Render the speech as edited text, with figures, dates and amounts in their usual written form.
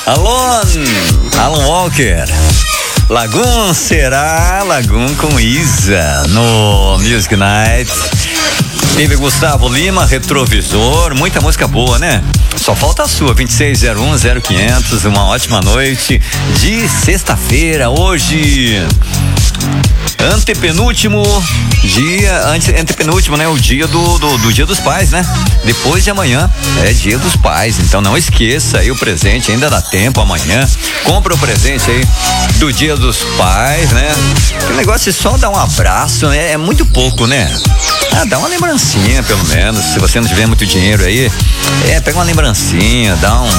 Alan Walker. Lagoon será Lagoon com Isa no Music Night. Teve Gustavo Lima, Retrovisor, muita música boa, né? Só falta a sua, 2601-0500, uma ótima noite de sexta-feira, hoje antepenúltimo dia, né? O dia do Dia dos Pais, né? Depois de amanhã é Dia dos Pais, então não esqueça aí o presente, ainda dá tempo amanhã. Compra o presente aí do Dia dos Pais, né? O negócio é só dar um abraço, né? É muito pouco, né? Dá uma lembrancinha, pelo menos. Se você não tiver muito dinheiro aí, pega uma lembrancinha, dá um